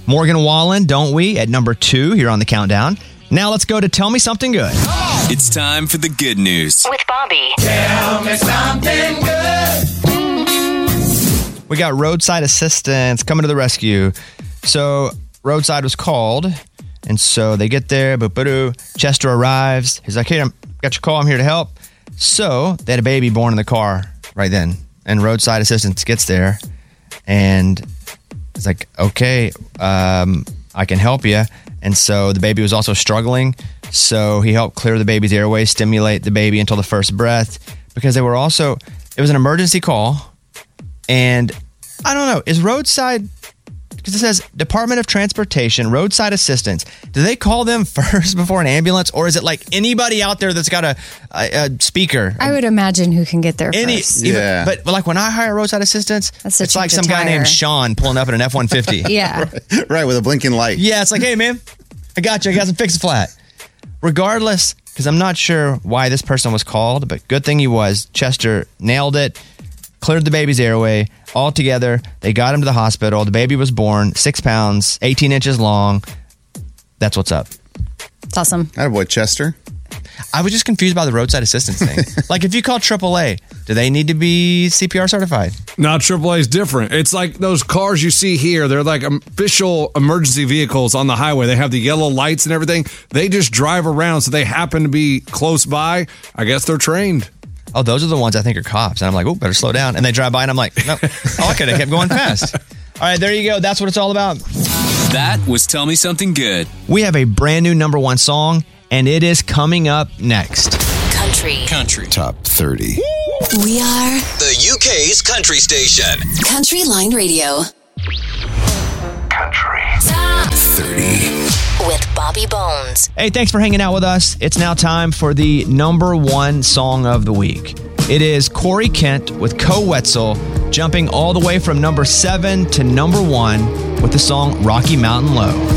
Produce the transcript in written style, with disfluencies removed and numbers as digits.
Morgan Wallen, Don't We, at number 2 here on the countdown. Now let's go to Tell Me Something Good. It's time for the good news. With Bobby. Tell me something good. We got roadside assistance coming to the rescue. So roadside was called, and so they get there. Chester arrives. He's like, "Hey, I got your call. I'm here to help." So they had a baby born in the car right then, and roadside assistance gets there, and it's like, "Okay, I can help you." And so the baby was also struggling, so he helped clear the baby's airway, stimulate the baby until the first breath, because it was an emergency call. And I don't know, is roadside, because it says Department of Transportation, roadside assistance, do they call them first before an ambulance, or is it like anybody out there that's got a speaker? I would imagine who can get there first. But like when I hire roadside assistance, That's it's like some guy named Sean pulling up in an F-150. Yeah. Right, with a blinking light. Yeah, it's like, "Hey, man, I got you. I got some fix it flat." Regardless, because I'm not sure why this person was called, but good thing he was. Chester nailed it, cleared the baby's airway. All together, they got him to the hospital. The baby was born, 6 pounds, 18 inches long. That's what's up. It's awesome. Attaboy, Chester. I was just confused by the roadside assistance thing. Like, if you call AAA, do they need to be CPR certified? No, AAA is different. It's like those cars you see here. They're like official emergency vehicles on the highway. They have the yellow lights and everything. They just drive around, so they happen to be close by. I guess they're trained. Oh, those are the ones I think are cops. And I'm like, "Oh, better slow down." And they drive by and I'm like, "No, I could have kept going fast." All right, there you go. That's what it's all about. That was Tell Me Something Good. We have a brand new number 1 song, and it is coming up next. Country. Top 30. We are The UK's country station. Country Line Radio. Country. Top 30. with Bobby Bones. Hey, thanks for hanging out with us. It's now time for the number 1 song of the week. It is Corey Kent with Co Wetzel, jumping all the way from number 7 to number 1 with the song Rocky Mountain Low.